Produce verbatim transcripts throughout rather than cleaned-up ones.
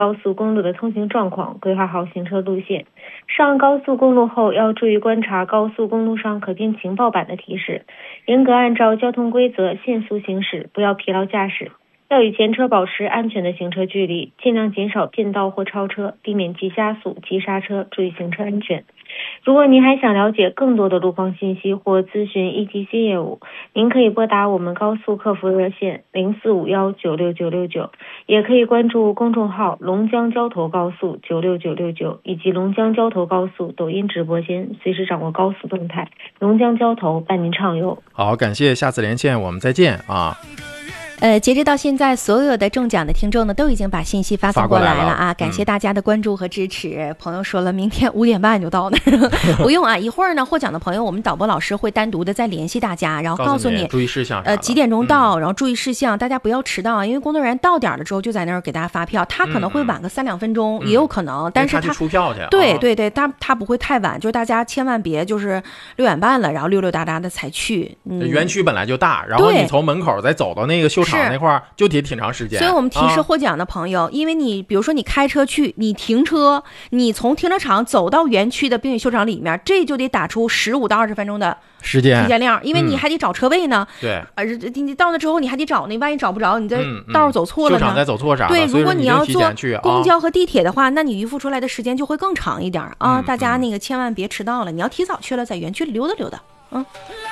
高速公路的通行状况，规划好行车路线。上高速公路后要注意观察高速公路上可变情报板的提示，严格按照交通规则限速行驶，不要疲劳驾驶。要与前车保持安全的行车距离，尽量减少变道或超车，避免急加速、急刹车，注意行车安全。如果您还想了解更多的路况信息或咨询 E T C 业务，您可以拨打我们高速客服热线零四五幺九六九六九，也可以关注公众号龙江交投高速九六九六九以及龙江交投高速抖音直播间，随时掌握高速动态。龙江交投伴您畅游。 好，感谢，下次连线我们再见啊。 呃，截止到现在，所有的中奖的听众呢，都已经把信息发送过来了啊！ 了感谢大家的关注和支持。嗯、朋友说了，明天五点半就到那儿，不用啊，一会儿呢，获奖的朋友，我们导播老师会单独的再联系大家，然后告诉你注意事项， 呃，几点钟到，嗯、然后注意事项，大家不要迟到，因为工作人员到点了之后就在那儿给大家发票，他可能会晚个三两分钟，嗯、也有可能，嗯、但是他, 他出票去， 对对对，他他不会太晚，就是大家千万别就是六点半了，然后溜溜达达的才去。嗯、 园区本来就大，然后你从门口再走到那个秀场那块儿就。也挺长时间， 所以我们提示获奖的朋友、啊、因为你比如说你开车去，你停车，你从停车场走到园区的冰雪秀场里面，这就得打出十五到二十分钟的时间时间量，因为你还得找车位呢、 嗯、对， 呃你到那之后你还得找，那万一找不着你这道走错了呢、 嗯嗯、秀场再走错啥对，如果你要坐公交和地铁的话、 啊、 那你预付出来的时间就会更长一点啊、 嗯、 大家那个千万别迟到了、嗯、你要提早去了，在园区里溜达溜达。嗯，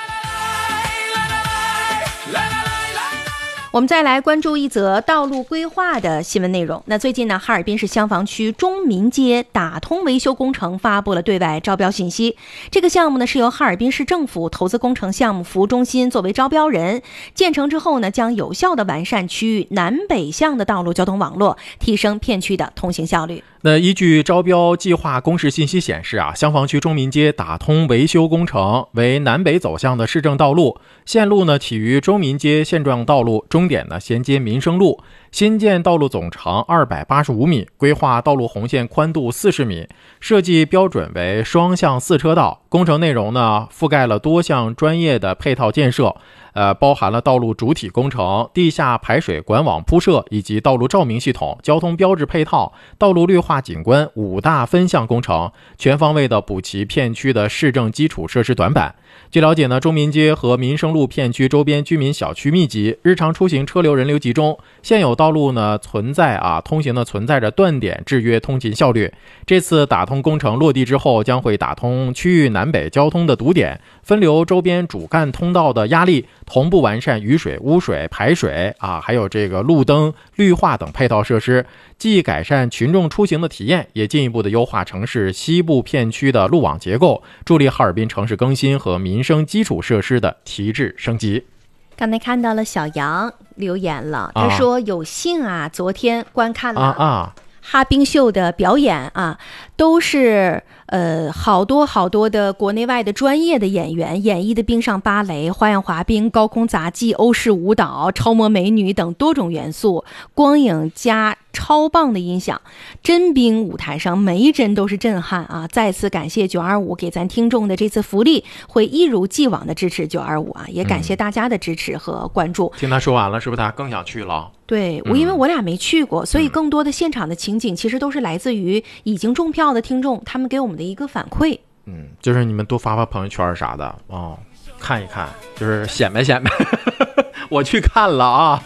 我们再来关注一则道路规划的新闻内容。那最近呢，哈尔滨市消防区中民街打通维修工程发布了对外招标信息。这个项目呢，是由哈尔滨市政府投资工程项目服务中心作为招标人，建成之后呢，将有效的完善区域南北向的道路交通网络，提升片区的通行效率。 那依据招标计划公示信息显示啊，消防区中民街打通维修工程为南北走向的市政道路，线路呢起于中民街现状道路，终点呢衔接民生路。新建道路总长二百八十五米，规划道路红线宽度四十米，设计标准为双向四车道。工程内容呢覆盖了多项专业的配套建设，呃，包含了道路主体工程、地下排水管网铺设以及道路照明系统、交通标志配套、道路绿化景观五大分项工程，全方位的补齐片区的市政基础设施短板。据了解呢，中民街和民生路片区周边居民小区密集，日常出行车流人流集中，现有道路呢存在啊通行呢存在着断点，制约通勤效率。这次打通工程落地之后，将会打通区域南北交通的堵点，分流周边主干通道的压力，同步完善雨水、污水排水啊，还有这个路灯、绿化等配套设施，既改善群众出行的体验，也进一步的优化城市西部片区的路网结构，助力哈尔滨城市更新和民生基础设施的提质升级。 刚才看到了小杨留言了，他说有幸啊，昨天观看了啊啊哈冰秀的表演啊，都是呃好多好多的国内外的专业的演员演绎的冰上芭蕾、花样滑冰、高空杂技、欧式舞蹈、超模美女等多种元素，光影加超棒的音响，真冰舞台上每一帧都是震撼啊！再次感谢九二五给咱听众的这次福利，会一如既往的支持九二五啊！也感谢大家的支持和关注。 嗯、听他说完了，是不是他更想去了？ 对，我因为我俩没去过、嗯、所以更多的现场的情景其实都是来自于已经中票的听众他们给我们的一个反馈。 嗯，就是你们多发发朋友圈啥的哦，看一看，就是显摆显摆。我去看了啊。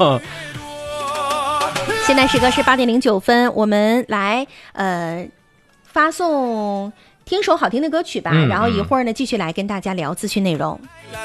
现在时刻是八点零九分，我们来呃发送听首好听的歌曲吧、嗯、然后一会儿呢继续来跟大家聊资讯内容。